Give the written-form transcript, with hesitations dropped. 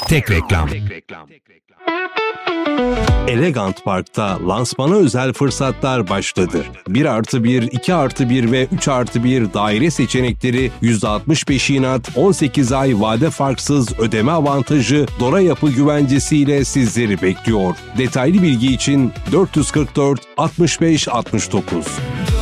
Tek reklam. Elegant Park'ta lansmana özel fırsatlar başladı. 1+1, 2+1 ve 3+1 daire seçenekleri %60 peşinat, 18 ay vade farksız ödeme avantajı, Dora Yapı güvencesiyle sizleri bekliyor. Detaylı bilgi için 444 65 69.